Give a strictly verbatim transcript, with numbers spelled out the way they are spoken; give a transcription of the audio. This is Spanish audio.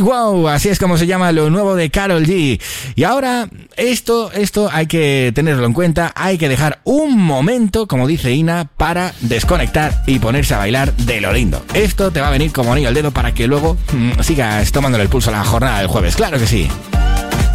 Wow, así es como se llama lo nuevo de Karol G. Y ahora, esto, esto hay que tenerlo en cuenta, hay que dejar un momento, como dice Ina, para desconectar y ponerse a bailar de lo lindo. Esto te va a venir como anillo al dedo para que luego mmm, sigas tomándole el pulso a la jornada del jueves, claro que sí.